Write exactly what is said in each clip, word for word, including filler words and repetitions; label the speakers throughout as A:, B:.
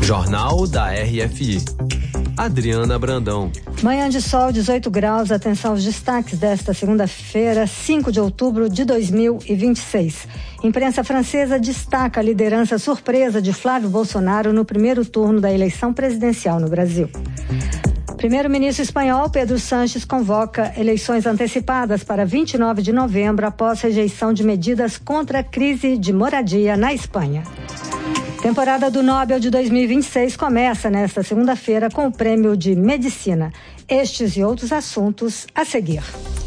A: Jornal da R F I. Adriana Brandão.
B: Manhã de sol, dezoito graus. Atenção aos destaques desta segunda-feira, cinco de outubro de dois mil e vinte e seis. Imprensa francesa destaca a liderança surpresa de Flávio Bolsonaro no primeiro turno da eleição presidencial no Brasil. Primeiro-ministro espanhol Pedro Sánchez convoca eleições antecipadas para vinte e nove de novembro após rejeição de medidas contra a crise de moradia na Espanha. Temporada do Nobel de dois mil e vinte e seis começa nesta segunda-feira com o Prêmio de Medicina. Estes e outros assuntos a seguir.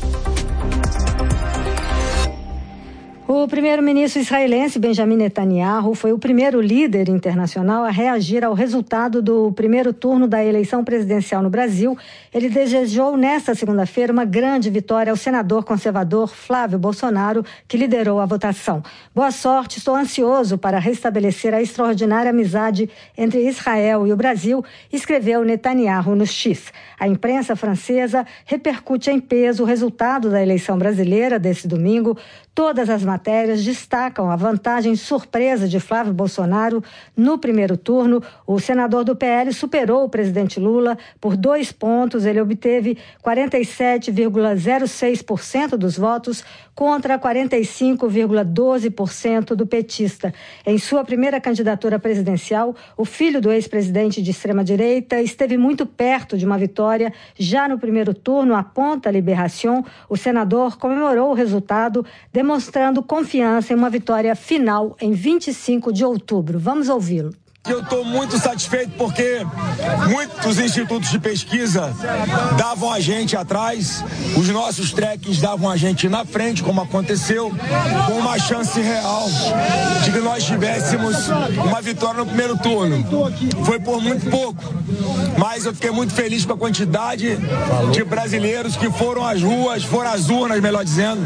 B: O primeiro-ministro israelense Benjamin Netanyahu foi o primeiro líder internacional a reagir ao resultado do primeiro turno da eleição presidencial no Brasil. Ele desejou nesta segunda-feira uma grande vitória ao senador conservador Flávio Bolsonaro, que liderou a votação. Boa sorte, estou ansioso para restabelecer a extraordinária amizade entre Israel e o Brasil, escreveu Netanyahu no X. A imprensa francesa repercute em peso o resultado da eleição brasileira desse domingo. Todas as matérias destacam a vantagem surpresa de Flávio Bolsonaro no primeiro turno. O senador do P L superou o presidente Lula por dois pontos. Ele obteve quarenta e sete vírgula zero seis por cento dos votos contra quarenta e cinco vírgula doze por cento do petista. Em sua primeira candidatura presidencial, o filho do ex-presidente de extrema-direita esteve muito perto de uma vitória. Já no primeiro turno, aponta a Liberación, o senador comemorou o resultado, demonstrando confiança em uma vitória final em vinte e cinco de outubro. Vamos ouvi-lo.
C: Eu estou muito satisfeito porque muitos institutos de pesquisa davam a gente atrás, os nossos trackings davam a gente na frente, como aconteceu, com uma chance real de que nós tivéssemos uma vitória no primeiro turno. Foi por muito pouco, mas eu fiquei muito feliz com a quantidade de brasileiros que foram às ruas, foram às urnas, melhor dizendo,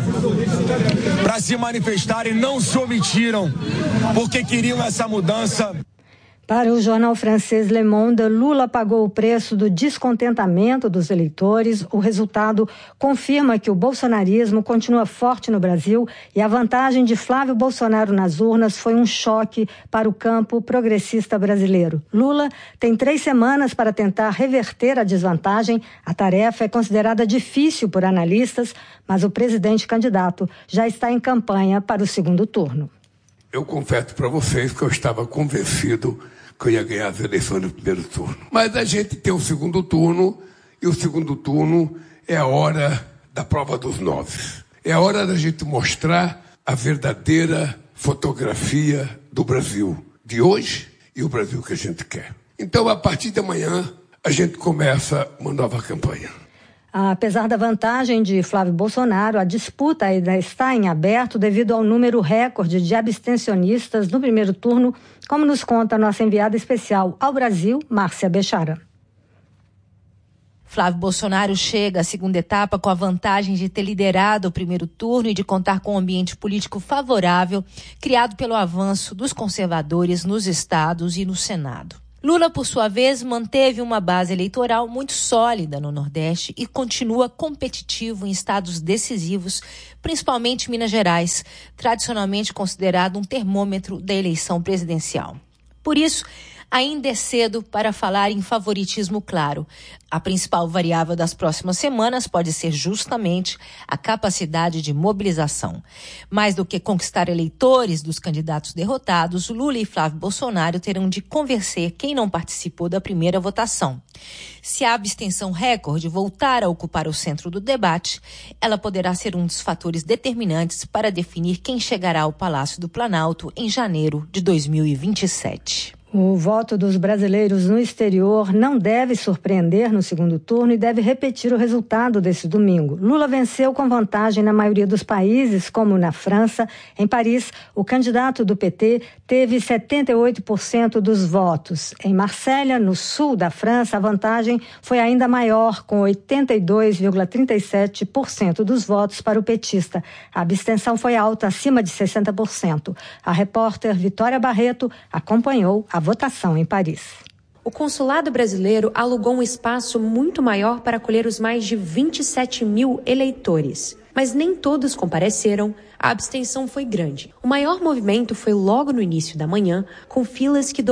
C: para se manifestarem, não se omitiram, porque queriam essa mudança.
B: Para o jornal francês Le Monde, Lula pagou o preço do descontentamento dos eleitores. O resultado confirma que o bolsonarismo continua forte no Brasil e a vantagem de Flávio Bolsonaro nas urnas foi um choque para o campo progressista brasileiro. Lula tem três semanas para tentar reverter a desvantagem. A tarefa é considerada difícil por analistas, mas o presidente candidato já está em campanha para o segundo turno.
D: Eu confesso para vocês que eu estava convencido que eu ia ganhar as eleições no primeiro turno. Mas a gente tem o segundo turno, e o segundo turno é a hora da prova dos nove. É a hora da gente mostrar a verdadeira fotografia do Brasil de hoje e o Brasil que a gente quer. Então, a partir de amanhã, a gente começa uma nova campanha.
B: Apesar da vantagem de Flávio Bolsonaro, a disputa ainda está em aberto devido ao número recorde de abstencionistas no primeiro turno, como nos conta a nossa enviada especial ao Brasil, Márcia Bechara.
E: Flávio Bolsonaro chega à segunda etapa com a vantagem de ter liderado o primeiro turno e de contar com um ambiente político favorável, criado pelo avanço dos conservadores nos estados e no Senado. Lula, por sua vez, manteve uma base eleitoral muito sólida no Nordeste e continua competitivo em estados decisivos, principalmente Minas Gerais, tradicionalmente considerado um termômetro da eleição presidencial. Por isso, ainda é cedo para falar em favoritismo claro. A principal variável das próximas semanas pode ser justamente a capacidade de mobilização. Mais do que conquistar eleitores dos candidatos derrotados, Lula e Flávio Bolsonaro terão de convencer quem não participou da primeira votação. Se a abstenção recorde voltar a ocupar o centro do debate, ela poderá ser um dos fatores determinantes para definir quem chegará ao Palácio do Planalto em janeiro de dois mil e vinte e sete.
B: O voto dos brasileiros no exterior não deve surpreender no segundo turno e deve repetir o resultado desse domingo. Lula venceu com vantagem na maioria dos países, como na França. Em Paris, o candidato do P T teve setenta e oito por cento dos votos. Em Marselha, no sul da França, a vantagem foi ainda maior, com oitenta e dois vírgula trinta e sete por cento dos votos para o petista. A abstenção foi alta, acima de sessenta por cento. A repórter Vitória Barreto acompanhou a votação em Paris.
F: O consulado brasileiro alugou um espaço muito maior para acolher os mais de vinte e sete mil eleitores. Mas nem todos compareceram, a abstenção foi grande. O maior movimento foi logo no início da manhã, com filas que